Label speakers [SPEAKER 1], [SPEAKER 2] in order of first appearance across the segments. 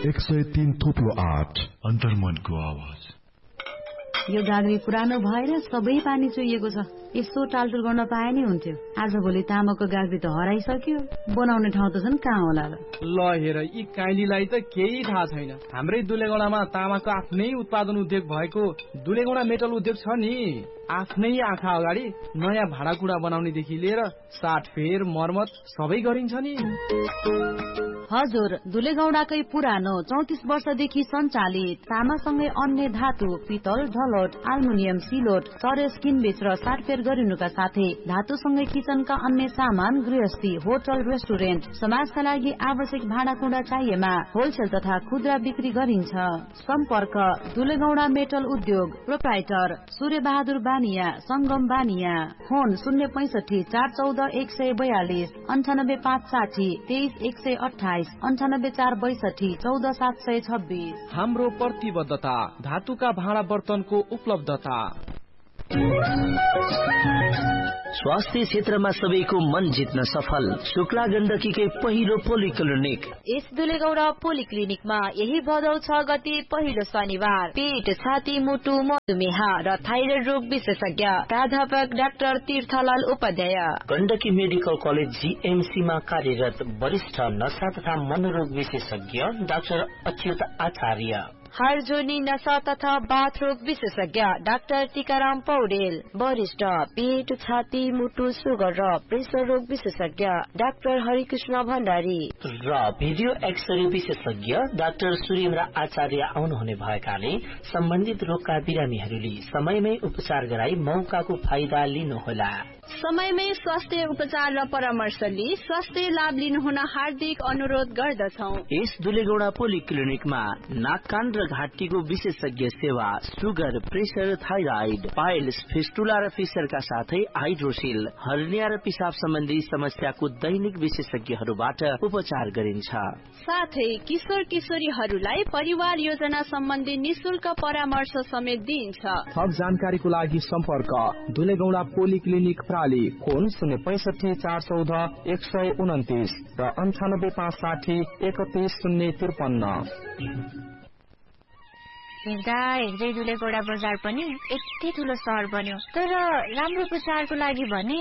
[SPEAKER 1] 103 थुप्लो 8
[SPEAKER 2] अन्तर्मनको आवाज।
[SPEAKER 3] यो गाग्री पुरानो भएर सबै पानी चुहिएको छ। यसो टालटुल गर्न पाए नि हुन्थ्यो। आज भोलि तामाको गाग्री त हराइसक्यो, बनाउने ठाउँ त छन् कहाँ होला र।
[SPEAKER 4] ल हेर, यी काइलीलाई त केही थाहा छैन। हाम्रै दुलेगौडामा तामाको आफ्नै उत्पादन उद्योग भएको दुलेगौडा मेटल उद्योग छ नि। आफ्नै आँखा अगाडि नयाँ भाँडाकुँडा बनाउनेदेखि लिएर साटफेर मर्मत सबै गरिन्छ नि।
[SPEAKER 3] हजुर, दुलेगौडाकै पुरानो 34 वर्षदेखि सञ्चालित तामासँगै अन्य धातु, पितल, झलट, आल्मुनियम, सिलोट, सरेस किनबेच र साटफेर गरिनुका साथै धातुसँगै किचनका अन्य सामान, गृहस्थी, होटल, रेस्टुरेन्ट, समाजका लागि आवश्यक भाँडाकुँडा चाहिएमा होलसेल तथा खुद्रा बिक्री गरिन्छ। सम्पर्क दुलेगौडा मेटल उद्योग, प्रोप्राइटर सूर्य बहादुर बानिया, संगम बानिया। फोन 065 414 142, 98 560 23 128, 98 462 14 726।
[SPEAKER 4] हाम्रो प्रतिबद्धता धातुका भाँडा बर्तनको उपलब्धता।
[SPEAKER 5] स्वास्थ्य क्षेत्रमा सबैको मन जित्न सफल शुक्ला गण्डकीकै पहिलो पोलिक्लिनिक।
[SPEAKER 6] यस दुलेगौडा पोलिक्लिनिकमा यही भदौ 6 गते पहिलो शनिबार पेट, छाती, मुटु, मधुमेह र थाइरोइड रोग विशेषज्ञ प्राध्यापक doctor तीर्थलाल Upadhyay.
[SPEAKER 5] Gandaki medical college GMC मा कार्यरत वरिष्ठ नशा तथा मनोरोग विशेषज्ञ डाक्टर अच्युत आचार्य।
[SPEAKER 6] हार्जोनी नशा तथा बाथरोग विशेषज्ञ डाक्टर टीकाराम पौडेल। वरिष्ठ पेट, छाती, मुटु, सुगर र प्रेसर रोग विशेषज्ञ डाक्टर हरिकृष्ण भण्डारी
[SPEAKER 5] र भिडियो एक्सरे विशेषज्ञ डाक्टर सुरेन्द्र आचार्य आउनुहुने भएकाले सम्बन्धित रोगका बिरामीहरूले समयमै उपचार गराई मौकाको फाइदा लिनुहोला।
[SPEAKER 7] समयमै स्वास्थ्य उपचार र परामर्श लिई स्वास्थ्य लाभ लिनुहुन हार्दिक अनुरोध गर्दछौ।
[SPEAKER 5] यस दुलेगौडा पोलिक्लिनिकमा नाक, कान र घाँटीको विशेषज्ञ सेवा, sugar, pressure, thyroid, piles, fistula र फिसरका साथै हाइड्रोसिल, हर्निया र पिसाब सम्बन्धी समस्याको दैनिक विशेषज्ञहरूबाट उपचार गरिन्छ।
[SPEAKER 7] साथै किशोर किशोरीहरूलाई परिवार योजना सम्बन्धी निशुल्क परामर्श समेत दिइन्छ।
[SPEAKER 4] थप जानकारीको लागि सम्पर्क दुलेगौडा पोलिक्लिनिक प्राली। फोन 065 414 129 र 98 560 31 053।
[SPEAKER 8] हेर्दा हेर्दै दुलेगौडा बजार पनि यति ठुलो सहर बन्यो, तर राम्रो प्रचारको लागि भने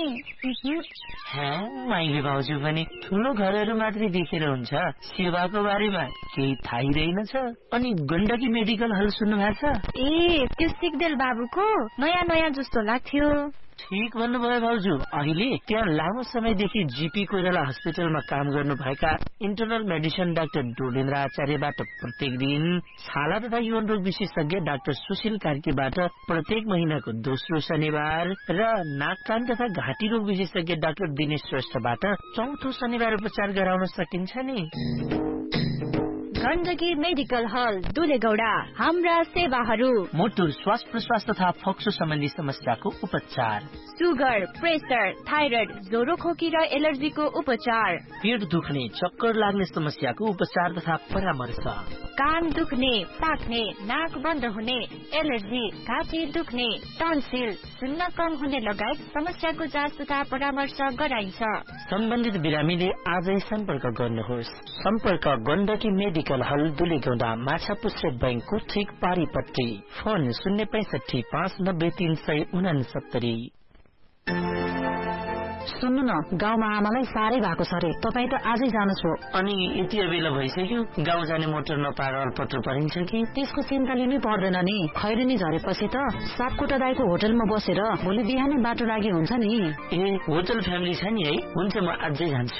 [SPEAKER 5] माइली भाउजू पनि ठुलो घरहरू मात्रै देखेर हुन्छ, सेवाको बारेमा केही थाहै रहेनछ। अनि गण्डकी मेडिकल हल सुन्नु भएको छ?
[SPEAKER 8] ए, त्यो सिक्देल बाबुको नयाँ जस्तो लाग्थ्यो।
[SPEAKER 5] ठीक भन्नुभयो भाउजू। अहिले त्यहाँ लामो समयदेखि जीपी कोइराला हस्पिटलमा काम गर्नुभएका इन्टरनल मेडिसिन डाक्टर डोलेन्द्र आचार्यबाट प्रत्येक दिन, छाला तथा यौन रोग विशेषज्ञ डाक्टर सुशील कार्कीबाट प्रत्येक महिनाको दोस्रो शनिबार र नाक, कान तथा घाँटी रोग विशेषज्ञ डाक्टर दिनेश श्रेष्ठबाट चौथो शनिबार उपचार गराउन सकिन्छ नि।
[SPEAKER 6] गण्डकी मेडिकल हल दुलेगौडा। हाम्रा सेवाहरू:
[SPEAKER 5] मोटुर, श्वास प्रश्वास तथा फोक्सो सम्बन्धी समस्याको उपचार,
[SPEAKER 6] सुगर, प्रेसर, थाइरोइड, ज्वरो, खोकी र एलर्जीको उपचार,
[SPEAKER 5] पेट दुख्ने, चक्कर लाग्ने समस्याको उपचार तथा परामर्श,
[SPEAKER 6] कान दुख्ने, पाक्ने, नाक बन्द हुने, एलर्जी, घाँटी दुख्ने, टन्सिल, सुन्न कम हुने लगायत समस्याको जाँच तथा परामर्श गराइन्छ।
[SPEAKER 5] सम्बन्धित बिरामीले आजै सम्पर्क गर्नुहोस्। सम्पर्क गण्डकी मेडिकल हल दुलेगौडा, माछापुच्छ्रे बैंकको ठीक पारिपट्टि। फोन 065 590 369।
[SPEAKER 3] सुन्नु न, गाउँमा आमालाई साह्रै भएको छ रे, तपाईँ त आजै जानुहोस् हो।
[SPEAKER 5] अनि यति बेला भइसक्यो, गाउँ जाने मोटर नपाएर अल्पत्र परिन्छ कि?
[SPEAKER 3] त्यसको चिन्ता लिनै पर्दैन नि। खैरेनी झरेपछि त सापकोटा दाइको होटलमा बसेर भोलि बिहानै बाटो लागि हुन्छ नि।
[SPEAKER 5] ए, होटल फ्यामिली छ नि है? हुन्छ, म आजै जान्छु।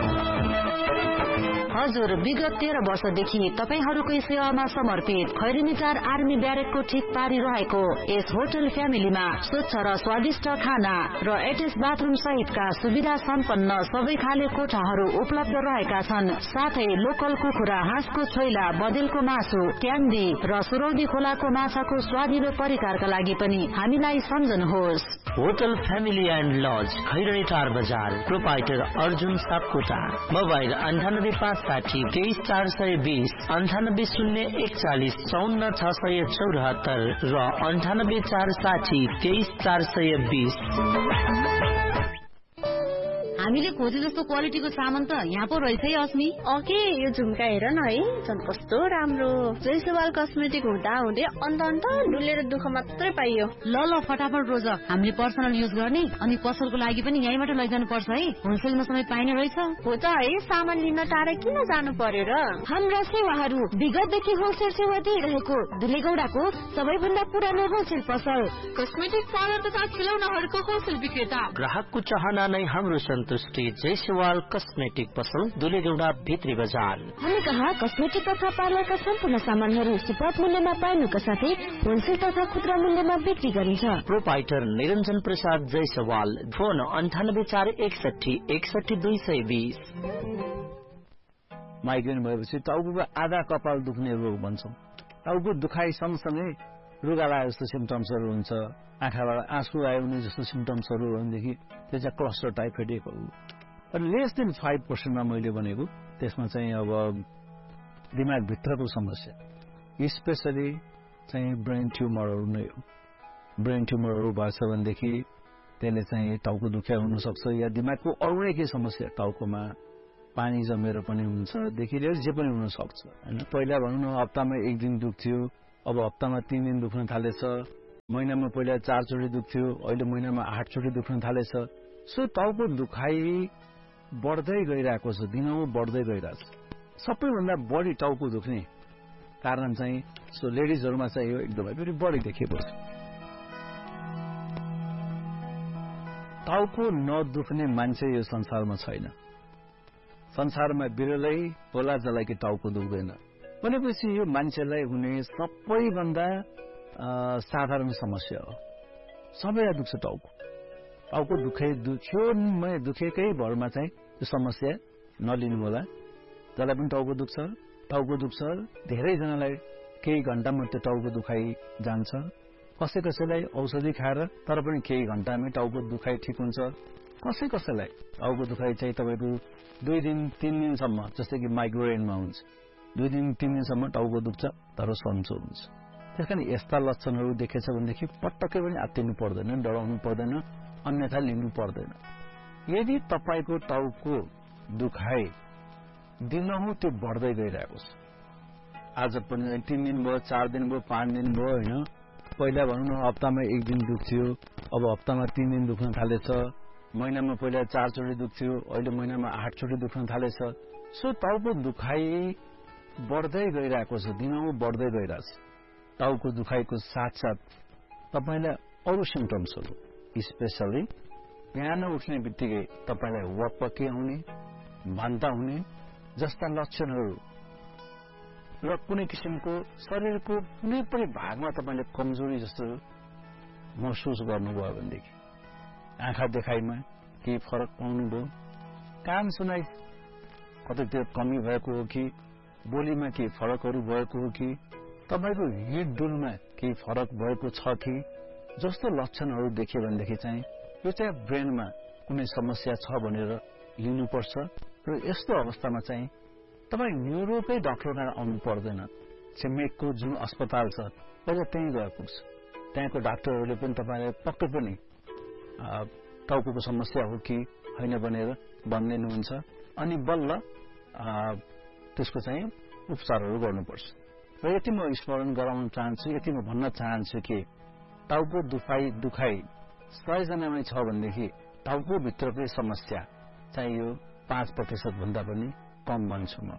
[SPEAKER 3] हजुर, विगत 13 वर्षदेखि तपाईहरूकै सेवामा समर्पित खैरेनी 4 आर्मी ब्यारेकको ठीक पारी रहेको यस होटल फ्यामिलीमा स्वच्छ र स्वादिष्ट खाना र एटेच बाथरुम सहितका सुविधा सम्पन्न सबै खाले कोठाहरू उपलब्ध रहेका छन्। साथै लोकल कुखुरा, हाँसको छोइला, बदेलको मासु, क्यान्डी र सुरौदी खोलाको माछाको स्वादिलो परिकारका लागि पनि हामीलाई सम्झनुहोस्।
[SPEAKER 5] Hotel family and lodge, Khaireni 4 बजार, प्रोपाइटर अर्जुन सापकोटा। मोबाइल 98 560 23 420, 98 041 54 674 र 98 460 23 420।
[SPEAKER 3] हामीले खोजे जस्तो क्वालिटीको सामान त यहाँ पो रहेछ है अस्मी।
[SPEAKER 7] ओके यो झुम्का हेर न है, झन् कस्तो राम्रो। जयसवाल कस्मेटिक हुँदा हुँदै अन्त डुलेर दुःख मात्रै पाइयो।
[SPEAKER 3] ल फटाफट रोज, हामीले पर्सनल युज गर्ने अनि पसलको लागि पनि यहीँबाट लैजानु पर्छ है, होलसेलमा सबै पाइने रहेछ।
[SPEAKER 7] हो त है, सामान लिन टाढा किन जानु पर्यो र।
[SPEAKER 6] हाम्रा सेवाहरू विगतदेखि होलसेल सेवा दिइरहेको दुलेगौडाको सबैभन्दा पुरानो होलसेल पसल,
[SPEAKER 3] कस्मेटिक पार्लर तथा खेलौनाहरूको होलसेल विक्रेता।
[SPEAKER 5] ग्राहकको चाहना नै हाम्रो सन्तुष्टि। जयसवाल कस्मेटिक पसल, दुलेगौडा भित्री बजार।
[SPEAKER 6] हामी कहाँ कस्मेटिक तथा पार्लरका सम्पूर्ण सामानहरू सुपथ मूल्यमा पाइनुका साथै होलसेल तथा खुद्रा मूल्यमा बिक्री गरिन्छ।
[SPEAKER 5] प्रोपाइटर निरञ्जन प्रसाद जयसवाल। फोन 9841611220।
[SPEAKER 2] माइग्रेन भएपछि टाउको आधा कपाल दुख्ने रोग भन्छौँ। टाउको दुखाइ सँगसँगै रुगा लागे जस्तो सिम्टम्सहरू हुन्छ, आँखाबाट आँसु आयो भने जस्तो सिम्टम्सहरू हो भनेदेखि त्यो चाहिँ क्लस्टर टाइप हेडेक हो। लेस देन 5%मा मैले भनेको त्यसमा चाहिँ अब दिमागभित्रको समस्या, स्पेसली चाहिँ ब्रेन ट्युमरहरू नै हो। ब्रेन ट्युमरहरू भएछ भनेदेखि त्यसले चाहिँ टाउको दुखाइ हुनसक्छ, या दिमागको अरू नै केही समस्या, टाउकोमा पानी जमेर पनि हुन्छ देखि लिएर जे पनि हुनसक्छ होइन। पहिला भनौँ न हप्तामा 1 दिन दुख्थ्यो, अब हप्तामा 3 दिन दुख्न थालेछ। महिनामा पहिला 4 चोटि दुख्थ्यो, अहिले महिनामा 8 चोटि दुख्न थालेछ। सो टाउको दुखाइ बढ्दै गइरहेको छ, दिनहुँ बढ्दै गइरहेछ। सबैभन्दा बढी टाउको दुख्ने कारण चाहिँ सो लेडिजहरूमा चाहिँ यो एकदमै पनि बढी देखिएको छ। टाउको नदुख्ने मान्छे यो संसारमा छैन। संसारमा बिरलै होला जसलाई कि टाउको दुख्दैन भनेपछि यो मान्छेलाई हुने सबैभन्दा साधारण समस्या हो। सबैलाई दुख्छ टाउको। टाउको दुखेकै भरमा चाहिँ त्यो समस्या नलिनु होला। जसलाई पनि टाउको दुख्छ धेरैजनालाई केही घण्टामा त्यो टाउको दुखाइ जान्छ। कसैलाई औषधि खाएर तर पनि केही घण्टामै टाउको दुखाइ ठिक हुन्छ। कसैलाई टाउको दुखाइ चाहिँ तपाईँको 2 दिन 3 दिनसम्म, जस्तै कि माइग्रेनमा हुन्छ, 2 दिन 3 दिनसम्म टाउको दुख्छ तर सन्चो हुन्छ। त्यसकारण यस्ता लक्षणहरू देखेछ भनेदेखि पटक्कै पनि आत्तिनु पर्दैन, डराउनु पर्दैन, अन्यथा लिनु पर्दैन। यदि तपाईँको टाउको दुखाइ दिनहुँ त्यो बढ्दै गइरहेको छ, आज पनि 3 दिन भयो, 4 दिन भयो, 5 दिन भयो होइन, पहिला भनौँ न हप्तामा 1 दिन दुख्थ्यो, अब हप्तामा 3 दिन दुख्न थालेछ। महिनामा पहिला 4 चोटि दुख्थ्यो, अहिले महिनामा 8 चोटि दुख्न थालेछ। सो टाउको दुखाइ बढ्दै गइरहेको छ, दिनहुँ बढ्दै गइरहेछ। टाउको दुखाइको साथसाथ तपाईँलाई अरू सिम्टम्सहरू, स्पेसली बिहान उठ्ने बित्तिकै तपाईँलाई वापकी आउने, भान्ता हुने जस्ता लक्षणहरू र कुनै किसिमको शरीरको कुनै पनि भागमा तपाईँले कमजोरी जस्तो महसुस गर्नुभयो भनेदेखि, आँखा देखाइमा केही फरक पाउनुभयो, कान सुनाइ कतैतिर कमी भएको हो कि, बोलीमा केही फरकहरू भएको हो कि, तपाईँको हिँडडुलमा केही फरक भएको छ कि, जस्तो लक्षणहरू देखियो भनेदेखि चाहिँ यो चाहिँ ब्रेनमा कुनै समस्या छ भनेर लिनुपर्छ। र यस्तो अवस्थामा चाहिँ तपाईँ न्युरोकै डाक्टर कहाँ आउनु पर्दैन। छिमेकको जुन अस्पताल छ पहिला त्यहीँ गए पुग्छ। त्यहाँको डाक्टरहरूले पनि तपाईँलाई पक्कै पनि टाउको समस्या हो कि होइन भनेर भनिदिनुहुन्छ, अनि बल्ल त्यसको चाहिँ उपचारहरू गर्नुपर्छ। र यति म स्मरण गराउन चाहन्छु, यति म भन्न चाहन्छु कि टाउको दुखाइ 100 जनामै छ भनेदेखि टाउको भित्रकै समस्या चाहिँ यो 5% भन्दा पनि कम भन्छु म।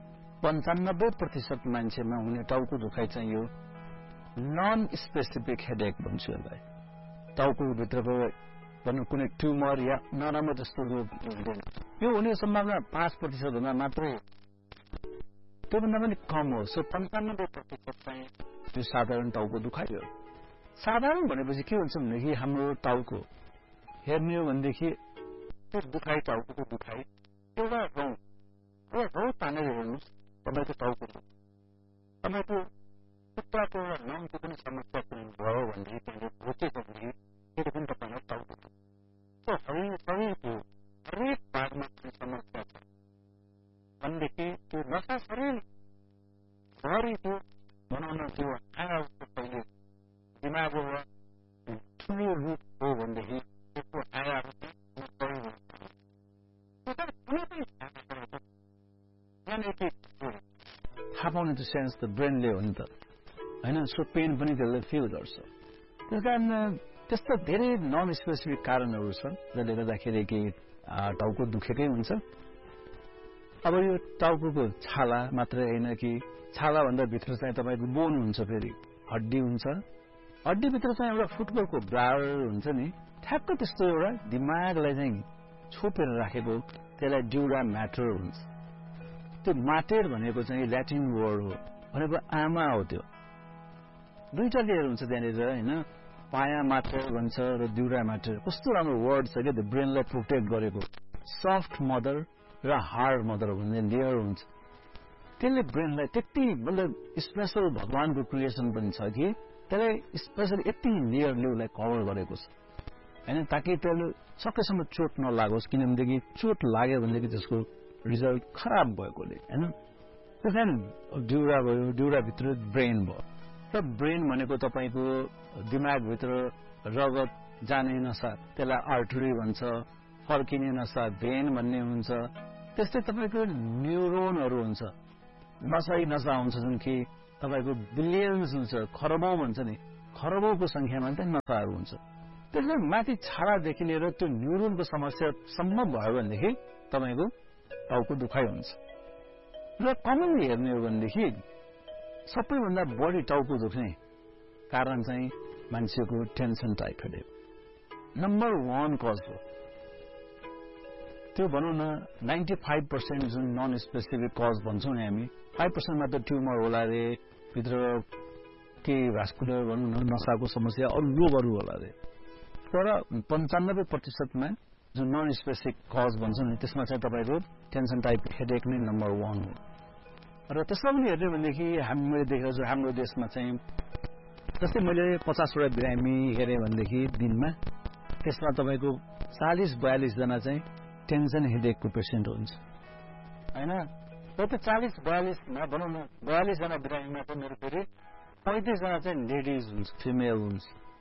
[SPEAKER 2] 95% मान्छेमा हुने टाउको दुखाइ चाहिँ यो नन स्पेसिफिक हेडेक भन्छु यसलाई। टाउको भित्रको भन्नु कुनै ट्युमर या नराम्रो जस्तो रोग हुँदैन। यो हुने सम्भावना 5% भन्दा मात्रै, त्योभन्दा पनि कम हो। सो 95% चाहिँ यो साधारण टाउको दुखाइ हो। साधारण भनेपछि के हुन्छ भनेदेखि हाम्रो टाउको हेर्ने हो भनेदेखि त्यो दुखाइ, टाउको दुखाइ एउटा रौँ तानेर हेर्नुहोस्, तपाईँको टाउको तपाईँको खुट्टाको नामको पनि समस्या भयो भनेदेखि त्यसले रोचेको भनेदेखि त्यो पनि तपाईँलाई टाउको शरीरको हरेक भागमा पनि समस्या छ भनेदेखि त्यो नसा शरीरभरि त्यो भनौँ न त्यो आएको पहिले दिमागमा ठुलो रूप हो भनेदेखि त्यसको आयाहरू थाहा पाउने त सेन्स त ब्रेनले हो नि त होइन सो पेन पनि त्यसले फिल गर्छ त्यस कारण त्यस्तो धेरै नन स्पेसिफिक कारणहरू छन् जसले गर्दाखेरि केही टाउको दुखेकै हुन्छ अब यो टाउको छाला मात्रै होइन कि छालाभन्दा भित्र चाहिँ तपाईँको बोन हुन्छ फेरि हड्डी हुन्छ हड्डीभित्र चाहिँ एउटा फुटबलको ब्लाडर हुन्छ नि ठ्याक्क त्यस्तो एउटा दिमागलाई चाहिँ छोपेर राखेको त्यसलाई ड्युरा म्याटर हुन्छ त्यो माटेर भनेको चाहिँ ल्याटिन वर्ड हो भनेको आमा हो त्यो दुईटा लेयर हुन्छ त्यहाँनिर होइन पाया माटर भन्छ र ड्युरा म्याटर कस्तो राम्रो वर्ड छ क्या त्यो ब्रेनलाई प्रोटेक्ट गरेको सफ्ट मदर र हार्ड मदर भन्ने लेयर हुन्छ त्यसले ब्रेनलाई त्यति मतलब स्पेसल भगवानको क्रिएसन पनि छ कि त्यसलाई स्पेसल यति लेयरले उसलाई कभर गरेको छ होइन ताकि त्यसले सकेसम्म चोट नलागोस् किनभनेदेखि चोट लाग्यो भनेदेखि त्यसको रिजल्ट खराब भएकोले होइन त्यस कारण ड्युरा भयो ड्युराभित्र ब्रेन भयो र ब्रेन भनेको तपाईँको दिमागभित्र रगत जाने नसा त्यसलाई आर्टरी भन्छ फर्किने नसा भेन भन्ने हुन्छ त्यस्तै तपाईँको न्युरोनहरू हुन्छ नसा हुन्छ जुन कि तपाईँको बिलियन्स हुन्छ खरबौँ भन्छ नि खरबौँको संख्यामा चाहिँ नसाहरू हुन्छ त्यसले माथि छालादेखि लिएर त्यो न्युरोनको समस्यासम्म भयो भनेदेखि तपाईँको टाउको दुखाइ हुन्छ र कमनली हेर्ने हो भनेदेखि सबैभन्दा बढी टाउको दुख्ने कारण चाहिँ मान्छेको tension type headache number 1 cause हो त्यो भनौँ न 95% जुन नन स्पेसिफिक कज भन्छौँ नि हामी 5% मात्र ट्युमर होला रे भित्र केही भास्कुलर भनौँ न नसाको समस्या अरू रोगहरू होला रे तर 95% मा जुन नन स्पेसिफिक कज भन्छौँ नि त्यसमा चाहिँ तपाईँको टेन्सन टाइप हेडेक नै नम्बर 1 हो र त्यसमा पनि हेर्ने भनेदेखि हामीले देखेको छु हाम्रो देशमा चाहिँ जस्तै मैले 50वटा बिरामी हेरेँ भनेदेखि दिनमा त्यसमा तपाईँको 40-42 जना चाहिँ टेन्सन हेडेकको पेसेन्ट हुन्छ होइन र त्यो 40-42 मा भनौँ न 42 जना बिरामीमा चाहिँ मेरो फेरि 35 जना चाहिँ लेडिज हुन्छ फिमेल हुन्छ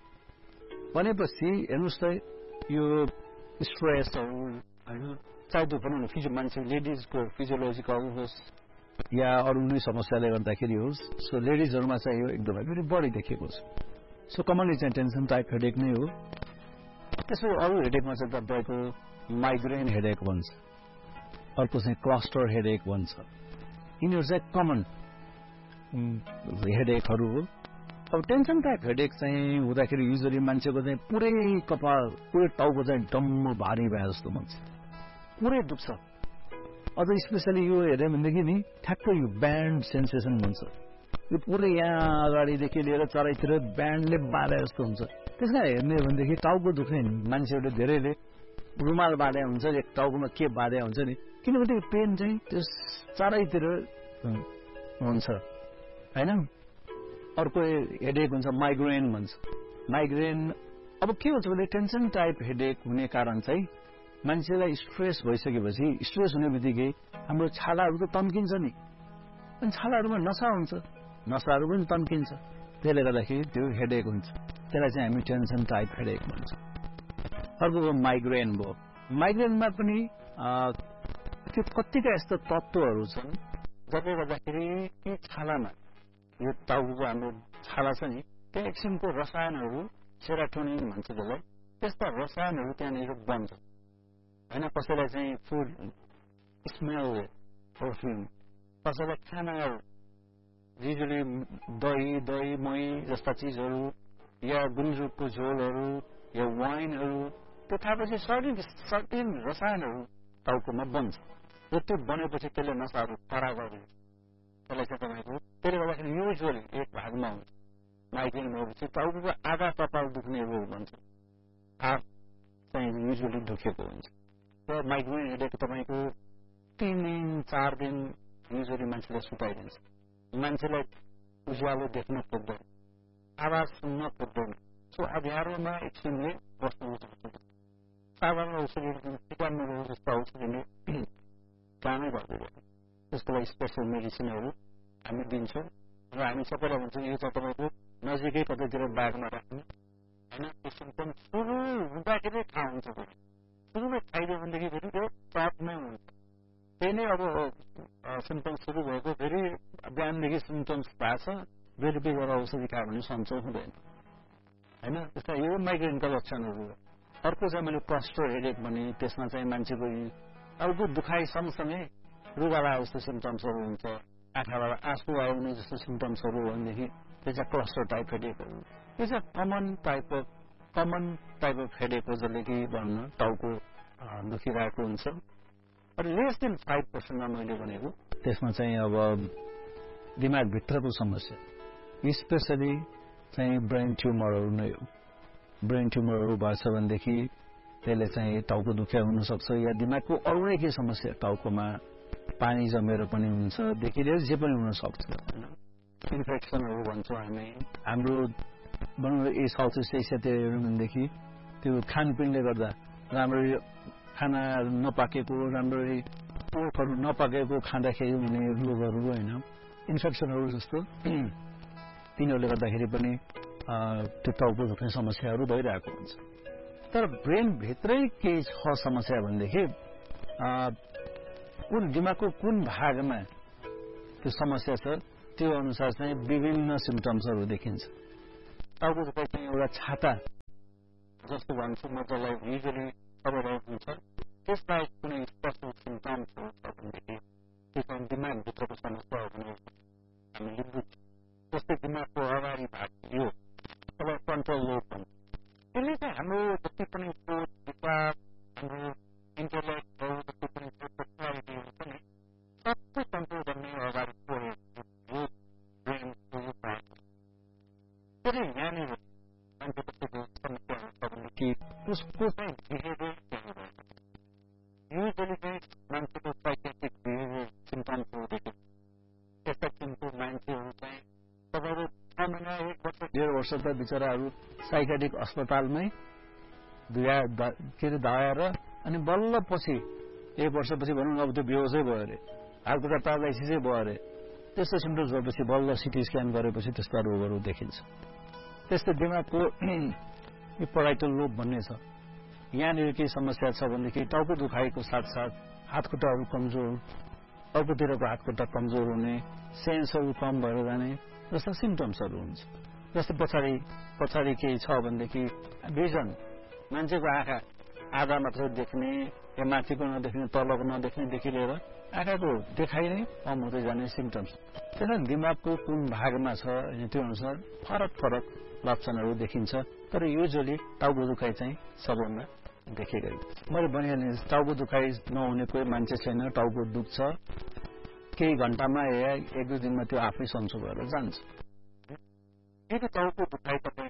[SPEAKER 2] भनेपछि हेर्नुहोस् त यो स्ट्रेसहरू होइन चाहे त्यो भनौँ न मान्छे लेडिजको फिजियोलोजिकल होस् या अरू नै समस्याले गर्दाखेरि होस् सो लेडिजहरूमा चाहिँ यो एकदमै फेरि बढी देखेको छ सो कमनली चाहिँ टेन्सन टाइप हेडेक नै हो त्यसो अरू हेडेकमा चाहिँ तपाईँको माइग्रेन हेडेक भन्छ अर्को चाहिँ क्लस्टर हेडेक भन्छ यिनीहरू चाहिँ कमन हेडेकहरू हो अब टेन्सन टाइप हेडेक चाहिँ हुँदाखेरि युजली मान्छेको चाहिँ पुरै कपाल पुरै टाउको चाहिँ डम्म भारी भए जस्तो हुन्छ पुरै दुख्छ अझ स्पेसली यो हेऱ्यो भनेदेखि नि ठ्याक्क यो ब्यान्ड सेन्सेसन हुन्छ यो पुरै यहाँ अगाडिदेखि लिएर चारैतिर ब्यान्डले बाँधे जस्तो हुन्छ त्यसमा हेर्ने हो भनेदेखि टाउको दुख्ने मान्छेहरूले धेरैले रुमाल बाँधे हुन्छ एक टाउकोमा के बाँधे हुन्छ नि किनभने पेन चाहिँ त्यस चारैतिर हुन्छ होइन अर्को हेडेक हुन्छ माइग्रेन भन्छ माइग्रेन अब के हुन्छ भने टेन्सन टाइप हेडेक हुने कारण चाहिँ मान्छेलाई स्ट्रेस भइसकेपछि स्ट्रेस हुने बित्तिकै हाम्रो छालाहरू त तन्किन्छ नि अनि छालाहरूमा नसा हुन्छ नसाहरू पनि तन्किन्छ त्यसले गर्दाखेरि त्यो हेडेक हुन्छ त्यसलाई चाहिँ हामी टेन्सन टाइप हेडेक भन्छ अर्को माइग्रेन भयो माइग्रेनमा पनि त्यो कतिका यस्तो तत्त्वहरू छन् जसले गर्दाखेरि ती छालामा यो टाउको हाम्रो छाला छ नि त्यो एक किसिमको रसायनहरू सेरोटोनिन भन्छ त्यसलाई त्यस्ता रसायनहरू त्यहाँनिर बन्छ होइन कसैलाई चाहिँ फुड स्मेल पर्फ्युम कसैलाई खानाहरू युजली दही मही जस्ता चिजहरू या गुन्द्रुकको झोलहरू या वाइनहरू त्यो खाएपछि सर्टिन रसायनहरू टाउकोमा बन्छ र त्यो बनेपछि त्यसले नसाहरू कडा गर्छ त्यसलाई चाहिँ तपाईँको त्यसले गर्दाखेरि युजली एक भागमा हुन्छ माइग्रेन भएपछि टाउको आधा कपाल दुख्ने रोग भन्छ हात चाहिँ युजली दुखेको हुन्छ र माइग्रेन हेडेक तपाईँको 3 दिन 4 दिन युजली मान्छेलाई सुताइदिन्छ मान्छेलाई उज्यालो देख्न पुग्दैन आवाज सुन्न पुग्दैन सो अँध्यारोमा एकछिनले बस्नु साधारण औषधि टिकाउनु जस्तो औषधिले कामै गर्दैन त्यसको लागि स्पेसल मेडिसिनहरू हामी दिन्छौँ र हामी सबैलाई भन्छौँ यो त तपाईँको नजिकै कतैतिर ब्यागमा राख्नु होइन त्यो सिम्पटम सुरु हुँदाखेरि थाहा हुन्छ सुरुमै खाइदियो भनेदेखि फेरि त्यो टपमै हुन्छ। त्यही नै अब सिम्टम्स सुरु भएको फेरि बिहानदेखि सिम्टम्स भएको छ बेलुकी गएर औषधि खायो भने सन्चो हुँदैन होइन। त्यसमा यो माइग्रेनका लक्षणहरू हो। अर्को चाहिँ मैले प्रस्टो हेडेक भने त्यसमा चाहिँ मान्छेको टाउको दुखाइ सँगसँगै रुगाला जस्तो सिम्टम्सहरू हुन्छ, आँखाबाट आँसु आउने जस्तो सिम्टम्सहरू हो भनेदेखि त्यो चाहिँ क्लस्टर टाइप हेडेकहरू। यो चाहिँ कमन टाइप अफ हेडेक हो जसले कि भन्न टाउको दुखिरहेको हुन्छ। लेस देन 5% मैले भनेको त्यसमा चाहिँ अब दिमागभित्रको समस्या स्पेसली चाहिँ ब्रेन ट्युमरहरू नै हो। ब्रेन ट्युमरहरू भएछ भनेदेखि त्यसले चाहिँ टाउको दुखिया हुनसक्छ या दिमागको अरू नै केही समस्या टाउकोमा पानी जमेर पनि हुन्छ देखि लिएर जे पनि हुनसक्छ। इन्फेक्सनहरू भन्छौँ हामी। हाम्रो भनौँ न यी साउथ इस्ट एसियातिर हेऱ्यौँ भनेदेखि त्यो खानपिनले गर्दा राम्ररी खाना नपाकेको राम्ररी पोखहरू नपाकेको खाँदाखेरि हुने रोगहरू होइन इन्फेक्सनहरू जस्तो तिनीहरूले गर्दाखेरि पनि त्यो टाउको दुख्ने समस्याहरू भइरहेको हुन्छ। तर ब्रेनभित्रै केही छ समस्या भनेदेखि कुन दिमागको कुन भागमा त्यो समस्या छ त्यो अनुसार चाहिँ विभिन्न सिम्टम्सहरू देखिन्छ। टाउको दुखाइ चाहिँ एउटा छाता जस्तो भन्छु म जसलाई युजली सबैलाई हुन्छ त्यसलाई कुनै स्पेसल सिम्टम्सहरू छ भनेदेखि त्यो चाहिँ दिमागभित्रको समस्या हो भने हामीले बुझ्छौँ। जस्तै दिमागको अगाडि भाग यो अब फ्रन्टल लोब भन्छ। त्यसले चाहिँ हाम्रो जति पनि सोच विचार हाम्रो इन्टेलेक्टहरू जति पनि पर्सनालिटी हुन्छ नि सबै कन्ट्रोल गर्ने अगाडि यो ब्रेनको यो भाग त्यसले यहाँनिर मान्छे कतिको समस्या हुन्छ भनेदेखि उसको चाहिँ बिहेभियर चेन्ज भएको युजली चाहिँ मान्छेको साइकेट्रिक बिहेभियर सिम्टम्सहरू देखिन्छ। त्यस्ता किसिमको मान्छेहरू चाहिँ तपाईँहरू 6 महिना 1 वर्ष 1.5 वर्ष त बिचराहरू साइकेट्रिक अस्पतालमै धाएर अनि बल्ल पछि 1 वर्षपछि भनौँ अब त्यो बेहोसै भयो अरे हातखुट्टा प्यारालाइसिसै भयो अरे त्यस्तो सिम्टम्स भएपछि बल्ल सिटी स्क्यान गरेपछि त्यस्ता रोगहरू देखिन्छ। त्यस्तै दिमागको यो पराइटल लोब भन्ने छ। यहाँनिर केही समस्या छ भनेदेखि टाउको दुखाइको साथसाथ हातखुट्टाहरू कमजोर अर्कोतिरको हातखुट्टा कमजोर हुने सेन्सहरू कम भएर जाने जस्ता सिम्टम्सहरू हुन्छ। जस्तै पछाडि केही छ भनेदेखि भिजन मान्छेको आँखा आधा मात्र देख्ने या माथिको नदेख्ने तलको नदेख्नेदेखि लिएर आँखाको देखाइ नै कम हुँदै जाने सिम्टम्स। त्यसमा दिमागको कुन भागमा छ त्यो अनुसार फरक लक्षणहरू देखिन्छ। तर युजली टाउको दुखाइ चाहिँ सबैमा देखेकै मैले भनिहालेँ। टाउको दुखाइ नहुने कोही मान्छे छैन। टाउको दुख्छ केही घण्टामा या 1-2 दिनमा त्यो आफै सन्चो भएर जान्छ। यदि टाउको दुखाइ तपाईँ